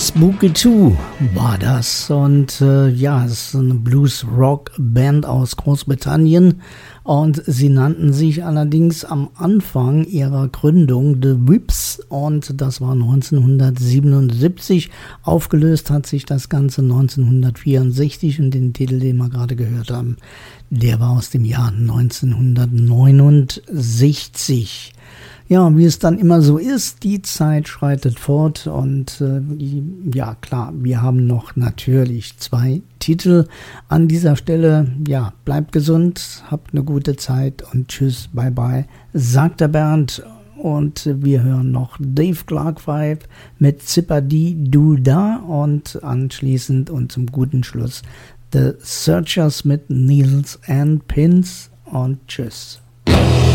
Spooky 2 war das und ja, es ist eine Blues-Rock-Band aus Großbritannien und sie nannten sich allerdings am Anfang ihrer Gründung The Whips und das war 1977. Aufgelöst hat sich das Ganze 1964 und den Titel, den wir gerade gehört haben, der war aus dem Jahr 1969. Ja, wie es dann immer so ist, die Zeit schreitet fort und ja klar, wir haben noch natürlich 2 Titel an dieser Stelle. Ja, bleibt gesund, habt eine gute Zeit und tschüss, bye bye, sagt der Bernd. Und wir hören noch Dave Clark 5 mit Zipper-Dee Doo-Da und anschließend und zum guten Schluss The Searchers mit Needles and Pins und tschüss.